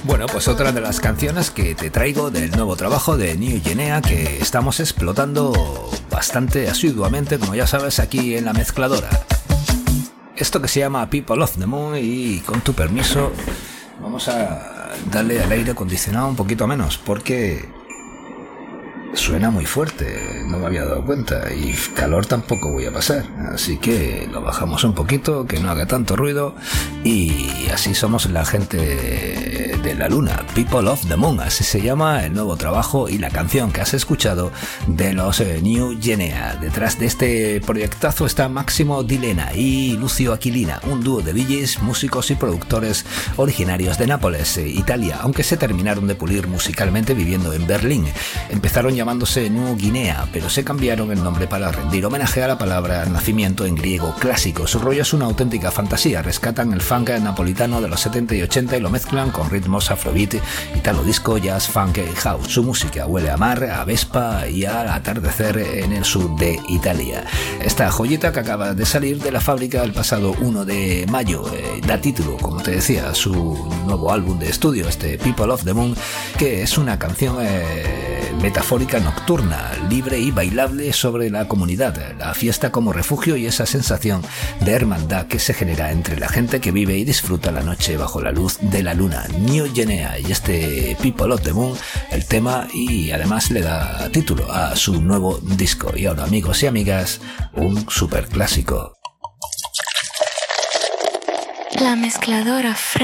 Bueno, pues otra de las canciones que te traigo del nuevo trabajo de New Guinea que estamos explotando bastante asiduamente, como ya sabes, aquí en la mezcladora. Esto que se llama People of the Moon, y con tu permiso vamos a darle al aire acondicionado un poquito menos porque suena muy fuerte, no me había dado cuenta, y calor tampoco voy a pasar, así que lo bajamos un poquito, que no haga tanto ruido, y así somos la gente de la luna. People of the Moon, así se llama el nuevo trabajo y la canción que has escuchado de los New Guinea. Detrás de este proyectazo está Máximo Di Lena y Lucio Aquilina, un dúo de DJs, músicos y productores originarios de Nápoles, Italia, aunque se terminaron de pulir musicalmente viviendo en Berlín. Empezaron llamándose New Guinea, pero se cambiaron el nombre para rendir homenaje a la palabra nacimiento en griego clásico. Su rollo es una auténtica fantasía, rescatan el funk napolitano de los 70 y 80 y lo mezclan con ritmos afrobeat, italo disco, jazz, funk y house. Su música huele a mar, a Vespa y al atardecer en el sur de Italia. Esta joyita que acaba de salir de la fábrica el pasado 1 de mayo da título, como te decía, a su nuevo álbum de estudio, este People of the Moon, que es una canción metafórica nocturna, libre y bailable sobre la comunidad, la fiesta como refugio y esa sensación de hermandad que se genera entre la gente que vive y disfruta la noche bajo la luz de la luna. New Guinea y este People of the Moon, el tema, y además le da título a su nuevo disco. Y ahora, amigos y amigas, un super clásico. La mezcladora